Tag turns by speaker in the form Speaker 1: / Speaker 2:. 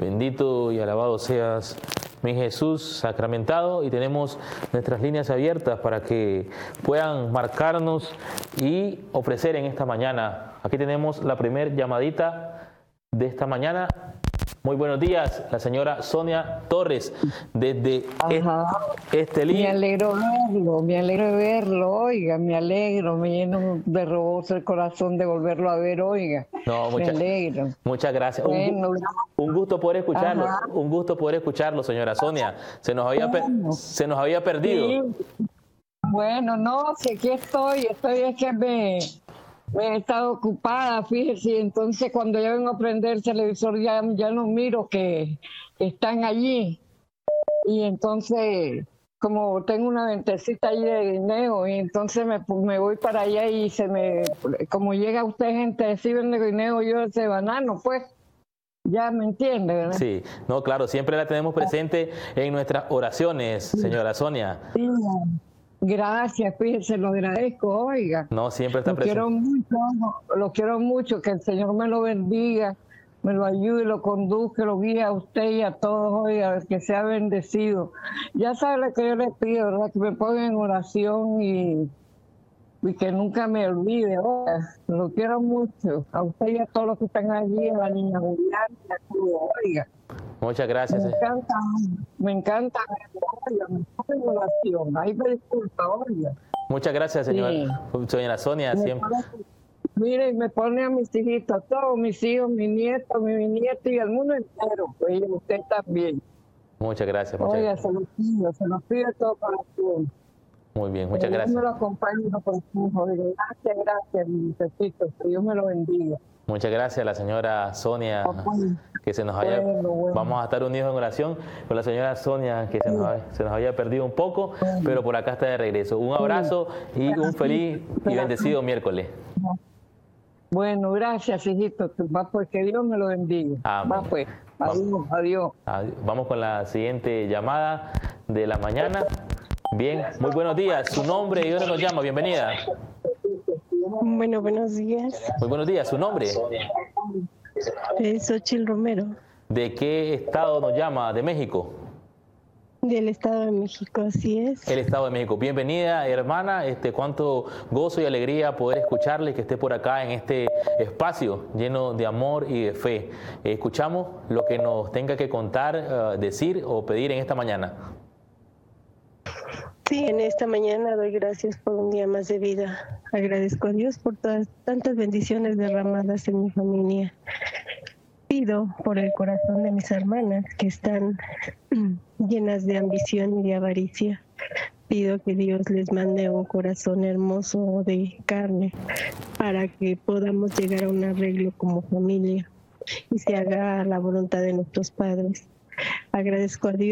Speaker 1: Bendito y alabado seas, mi Jesús sacramentado, y tenemos nuestras líneas abiertas para que puedan marcarnos y ofrecer en esta mañana. Aquí tenemos la primer llamadita de esta mañana. Muy buenos días, la señora Sonia Torres, desde Estelí.
Speaker 2: Me alegro de verlo, oiga, me alegro, me lleno de rebozo el corazón de volverlo a ver, oiga.
Speaker 1: No,
Speaker 2: me alegro.
Speaker 1: Muchas gracias.
Speaker 2: Bueno,
Speaker 1: un gusto poder escucharlo, un gusto poder escucharlo, señora Sonia. Se nos había perdido.
Speaker 2: Sí. Bueno, no, si aquí estoy es que me he estado ocupada, fíjese, y entonces cuando yo vengo a prender el televisor ya no miro que están allí, y entonces como tengo una ventecita allí de guineo, y entonces me voy para allá y como llega usted gente de Ciben de guineo, yo ese banano, pues, ya me entiende, ¿verdad?
Speaker 1: Sí, no, claro, siempre la tenemos presente en nuestras oraciones, señora Sonia.
Speaker 2: Sí. Gracias, fíjese, lo agradezco, oiga.
Speaker 1: No, siempre está presente.
Speaker 2: Lo quiero mucho, que el Señor me lo bendiga, me lo ayude, lo conduzca, lo guíe a usted y a todos, oiga, que sea bendecido. Ya sabe lo que yo les pido, ¿verdad? Que me pongan en oración y que nunca me olvide, oiga. Lo quiero mucho, a usted y a todos los que están allí, a la niña Julián, oiga.
Speaker 1: Muchas gracias.
Speaker 2: Me encanta, oiga, me pongo en oración, ahí me disculpa, oiga.
Speaker 1: Muchas gracias, señora Sonia.
Speaker 2: Mire, me pone a mis hijitos, todos mis hijos, mi nieto, mi bisnieto y el mundo entero, pues, y usted también.
Speaker 1: Muchas gracias.
Speaker 2: Oiga, se los pido de todo corazón.
Speaker 1: Muy bien, muchas gracias.
Speaker 2: Dios me lo acompañe por su hijo. Gracias, mis hijitos, que Dios me lo bendiga.
Speaker 1: Muchas gracias a la señora Sonia, que se nos haya... Vamos a estar unidos en oración con la señora Sonia, que se nos había perdido un poco, pero por acá está de regreso. Un abrazo y un feliz y bendecido miércoles.
Speaker 2: Bueno, gracias, hijito. Va, pues, que Dios me lo bendiga.
Speaker 1: Amén.
Speaker 2: Va, pues. Adiós.
Speaker 1: Vamos con la siguiente llamada de la mañana. Bien, muy buenos días. Su nombre y dónde nos llama. Bienvenida.
Speaker 3: Bueno, buenos días.
Speaker 1: Muy buenos días. ¿Su nombre?
Speaker 3: Xochitl Romero.
Speaker 1: ¿De qué estado nos llama? ¿De México?
Speaker 3: Del Estado de México, así es.
Speaker 1: El Estado de México. Bienvenida, hermana. Cuánto gozo y alegría poder escucharle, que esté por acá en este espacio lleno de amor y de fe. Escuchamos lo que nos tenga que contar, decir o pedir en esta mañana.
Speaker 3: Sí, en esta mañana doy gracias por un día más de vida. Agradezco a Dios por todas tantas bendiciones derramadas en mi familia. Pido por el corazón de mis hermanas que están llenas de ambición y de avaricia. Pido que Dios les mande un corazón hermoso de carne para que podamos llegar a un arreglo como familia y se haga la voluntad de nuestros padres. Agradezco a Dios